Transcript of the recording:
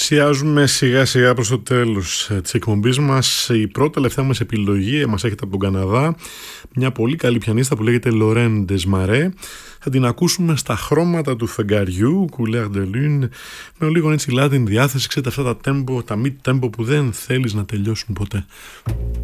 Πλησιάζουμε σιγά σιγά προς το τέλος της εκπομπής μας. Η πρώτη τελευταία μας επιλογή μας έχετε από τον Καναδά, μια πολύ καλή πιανίστα που λέγεται Lorraine Desmarais. Θα την ακούσουμε στα χρώματα του φεγγαριού, Couleur de Lune, με λίγο έτσι Latin διάθεση. Ξέρετε αυτά τα tempo, τα mid tempo που δεν θέλεις να τελειώσουν ποτέ.